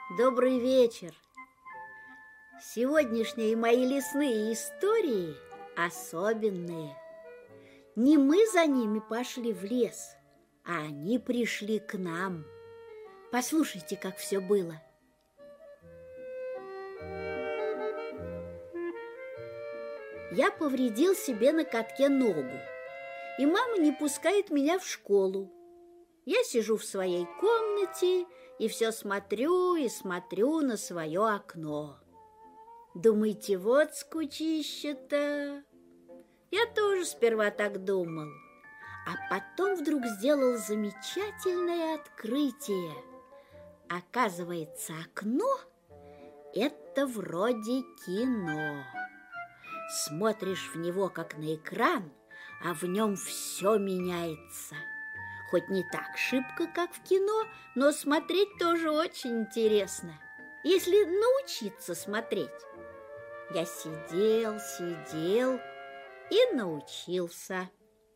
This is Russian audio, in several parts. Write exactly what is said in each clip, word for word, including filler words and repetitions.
Добрый вечер! Сегодняшние мои лесные истории особенные. Не мы за ними пошли в лес, а они пришли к нам. Послушайте, как все было. Я повредил себе на катке ногу, и мама не пускает меня в школу. Я сижу в своей комнате и все смотрю и смотрю на свое окно. Думаете, вот скучище-то. Я тоже сперва так думал, а потом вдруг сделал замечательное открытие. Оказывается, окно – это вроде кино. Смотришь в него, как на экран, а в нем все меняется. Хоть не так шибко, как в кино, но смотреть тоже очень интересно, если научиться смотреть. Я сидел, сидел и научился.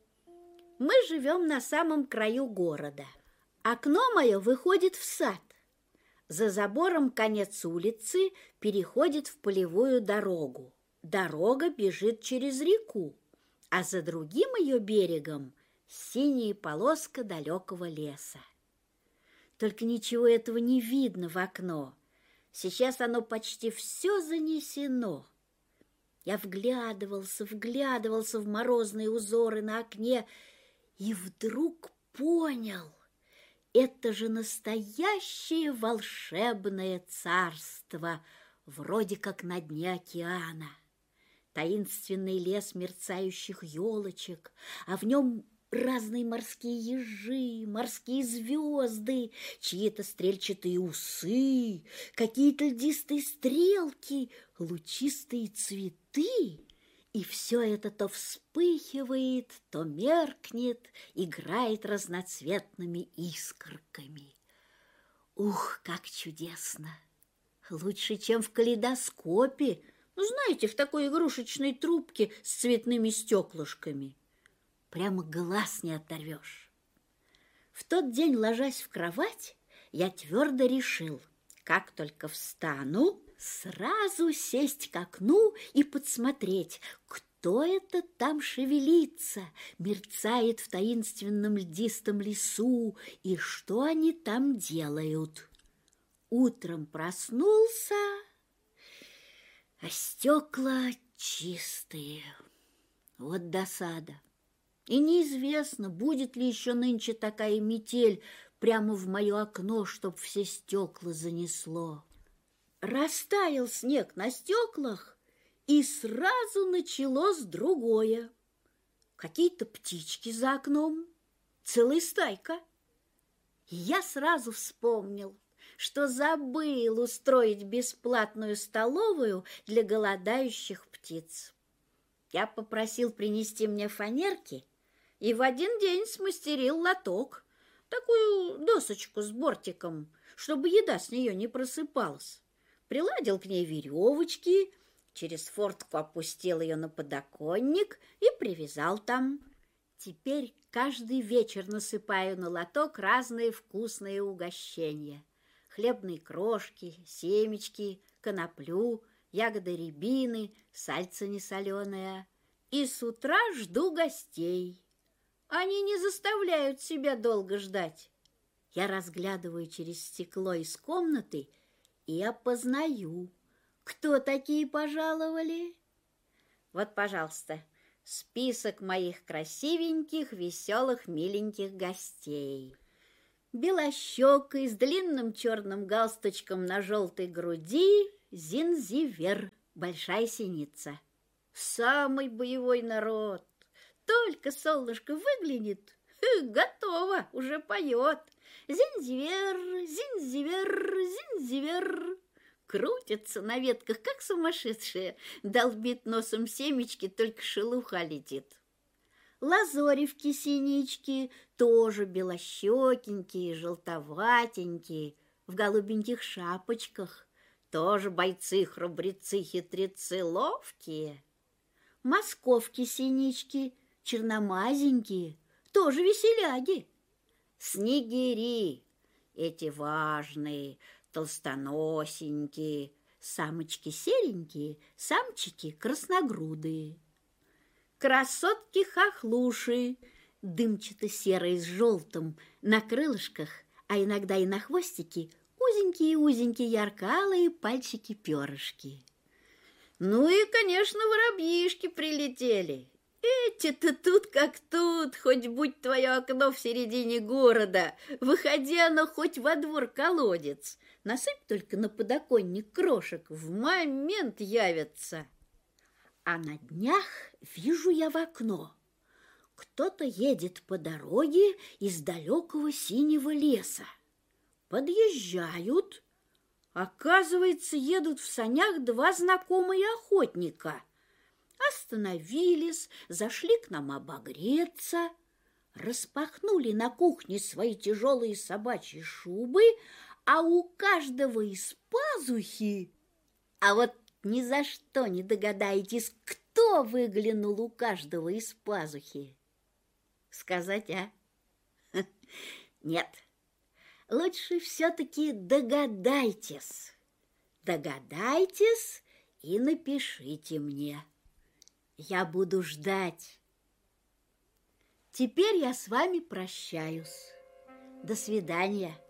Мы живем на самом краю города. Окно мое выходит в сад. За забором конец улицы переходит в полевую дорогу. Дорога бежит через реку, а за другим ее берегом синяя полоска далекого леса. Только ничего этого не видно в окно. Сейчас оно почти все занесено. Я вглядывался, вглядывался в морозные узоры на окне и вдруг понял, это же настоящее волшебное царство, вроде как на дне океана. Таинственный лес мерцающих елочек, а в нем разные морские ежи, морские звезды, чьи-то стрельчатые усы, какие-то льдистые стрелки, лучистые цветы. И все это то вспыхивает, то меркнет, играет разноцветными искорками. Ух, как чудесно! Лучше, чем в калейдоскопе, ну, знаете, в такой игрушечной трубке с цветными стеклышками. Прямо глаз не оторвешь. В тот день, ложась в кровать, я твердо решил, как только встану, сразу сесть к окну и подсмотреть, кто это там шевелится, мерцает в таинственном льдистом лесу и что они там делают. Утром проснулся, а стекла чистые. Вот досада. И неизвестно, будет ли еще нынче такая метель прямо в мое окно, чтоб все стекла занесло. Растаял снег на стеклах, и сразу началось другое. Какие-то птички за окном, целая стайка. И я сразу вспомнил, что забыл устроить бесплатную столовую для голодающих птиц. Я попросил принести мне фанерки и в один день смастерил лоток, такую досочку с бортиком, чтобы еда с нее не просыпалась. Приладил к ней веревочки, через фортку опустил ее на подоконник и привязал там. Теперь каждый вечер насыпаю на лоток разные вкусные угощения. Хлебные крошки, семечки, коноплю, ягоды рябины, сальца несоленое. И с утра жду гостей. Они не заставляют себя долго ждать. Я разглядываю через стекло из комнаты и опознаю, кто такие пожаловали. Вот, пожалуйста, список моих красивеньких, веселых, миленьких гостей. Белощекой с длинным черным галстучком на желтой груди Зинзивер, большая синица. Самый боевой народ. Только солнышко выглянет, готово, уже поет. Зинзивер, зинзивер, зинзивер. Крутится на ветках, как сумасшедшая, долбит носом семечки, только шелуха летит. Лазоревки-синички тоже белощекенькие, желтоватенькие, в голубеньких шапочках, тоже бойцы-храбрецы, хитрецы, ловкие. Московки-синички, черномазенькие, тоже веселяги. Снегири, эти важные, толстоносенькие, самочки серенькие, самчики красногрудые. Красотки-хохлуши, дымчато-серые с желтым, на крылышках, а иногда и на хвостике, узенькие-узенькие ярко-алые пальчики-перышки. Ну и, конечно, воробьишки прилетели. Эти-то тут как тут, хоть будь твое окно в середине города, выходи оно хоть во двор колодец, насыпь только на подоконник крошек, в момент явятся. А на днях вижу я в окно. Кто-то едет по дороге из далекого синего леса. Подъезжают. Оказывается, едут в санях два знакомые охотника. Остановились, зашли к нам обогреться, распахнули на кухне свои тяжелые собачьи шубы, а у каждого из пазухи... А вот ни за что не догадаетесь, кто выглянул у каждого из пазухи. Сказать, а? Нет, лучше все-таки догадайтесь. Догадайтесь и напишите мне. Я буду ждать. Теперь я с вами прощаюсь. До свидания.